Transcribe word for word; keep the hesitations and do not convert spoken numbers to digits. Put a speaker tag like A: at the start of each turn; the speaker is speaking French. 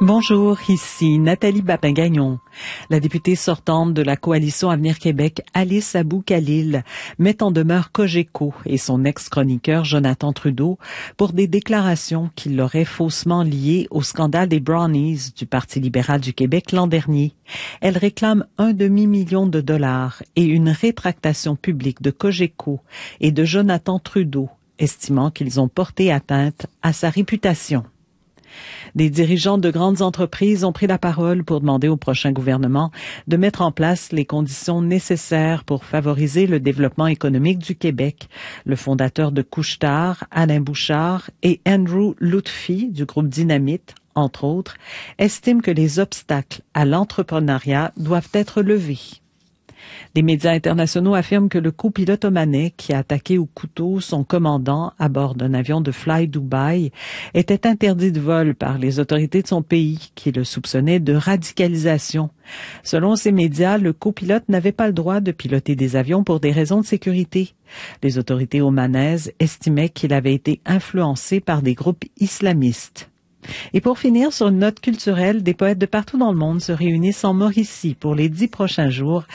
A: Bonjour, ici Nathalie Babin-Gagnon. La députée sortante de la coalition Avenir Québec, Alice Abou-Khalil, met en demeure Cogeco et son ex-chroniqueur Jonathan Trudeau pour des déclarations qui l'auraient faussement liés au scandale des Brownies du Parti libéral du Québec l'an dernier. Elle réclame un demi-million de dollars et une rétractation publique de Cogeco et de Jonathan Trudeau, estimant qu'ils ont porté atteinte à sa réputation. Des dirigeants de grandes entreprises ont pris la parole pour demander au prochain gouvernement de mettre en place les conditions nécessaires pour favoriser le développement économique du Québec. Le fondateur de Couche-Tard, Alain Bouchard, et Andrew Lutfi du groupe Dynamite, entre autres, estiment que les obstacles à l'entrepreneuriat doivent être levés. Des médias internationaux affirment que le copilote omanais qui a attaqué au couteau son commandant à bord d'un avion de Fly Dubai était interdit de vol par les autorités de son pays qui le soupçonnaient de radicalisation. Selon ces médias, le copilote n'avait pas le droit de piloter des avions pour des raisons de sécurité. Les autorités omanaises estimaient qu'il avait été influencé par des groupes islamistes. Et pour finir sur une note culturelle, des poètes de partout dans le monde se réunissent en Mauricie pour les dix prochains jours